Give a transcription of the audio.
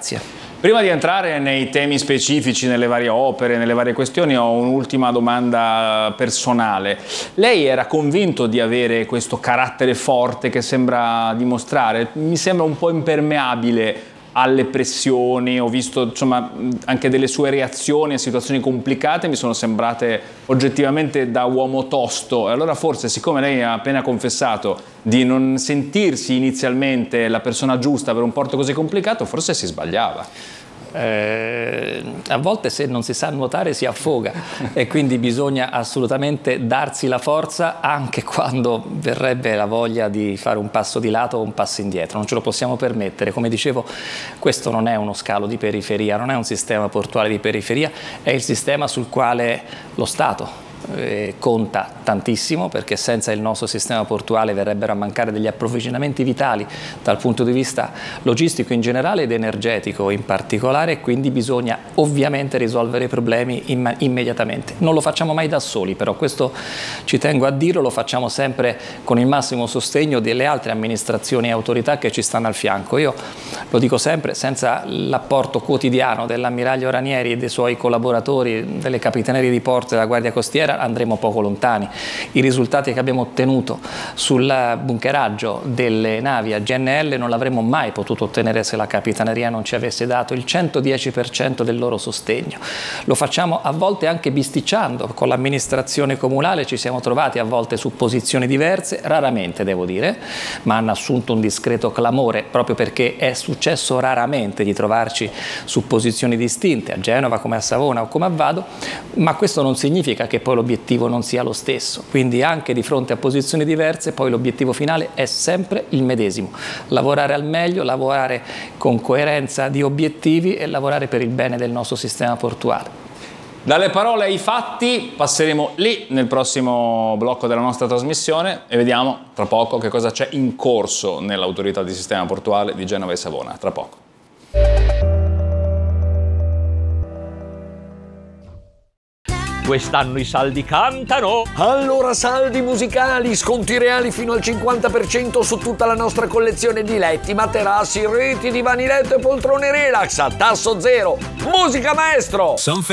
Grazie. Prima di entrare nei temi specifici, nelle varie opere, nelle varie questioni, ho un'ultima domanda personale. Lei era convinto di avere questo carattere forte che sembra dimostrare? Mi sembra un po' impermeabile alle pressioni, ho visto insomma anche delle sue reazioni a situazioni complicate, mi sono sembrate oggettivamente da uomo tosto. Allora forse, siccome lei ha appena confessato di non sentirsi inizialmente la persona giusta per un porto così complicato, forse si sbagliava. A volte se non si sa nuotare si affoga e quindi bisogna assolutamente darsi la forza anche quando verrebbe la voglia di fare un passo di lato o un passo indietro, non ce lo possiamo permettere. Come dicevo, questo non è uno scalo di periferia, non è un sistema portuale di periferia, è il sistema sul quale lo Stato conta tantissimo, perché senza il nostro sistema portuale verrebbero a mancare degli approvvigionamenti vitali dal punto di vista logistico in generale ed energetico in particolare, e quindi bisogna ovviamente risolvere i problemi immediatamente. Non lo facciamo mai da soli, però questo ci tengo a dirlo, lo facciamo sempre con il massimo sostegno delle altre amministrazioni e autorità che ci stanno al fianco. Io lo dico sempre, senza l'apporto quotidiano dell'ammiraglio Ranieri e dei suoi collaboratori, delle capitanerie di porto e della Guardia Costiera, andremo poco lontani. I risultati che abbiamo ottenuto sul bunkeraggio delle navi a GNL non l'avremmo mai potuto ottenere se la Capitaneria non ci avesse dato il 110% del loro sostegno. Lo facciamo a volte anche bisticciando, con l'amministrazione comunale ci siamo trovati a volte su posizioni diverse, raramente devo dire, ma hanno assunto un discreto clamore proprio perché è successo raramente di trovarci su posizioni distinte, a Genova come a Savona o come a Vado, ma questo non significa che poi l'obiettivo non sia lo stesso, quindi anche di fronte a posizioni diverse poi l'obiettivo finale è sempre il medesimo: lavorare al meglio, lavorare con coerenza di obiettivi e lavorare per il bene del nostro sistema portuale. Dalle parole ai fatti passeremo lì nel prossimo blocco della nostra trasmissione e vediamo tra poco che cosa c'è in corso nell'autorità di sistema portuale di Genova e Savona. Tra poco. Quest'anno i saldi cantano! Allora saldi musicali, sconti reali fino al 50% su tutta la nostra collezione di letti, materassi, reti, divani letto e poltrone relax a tasso zero. Musica maestro!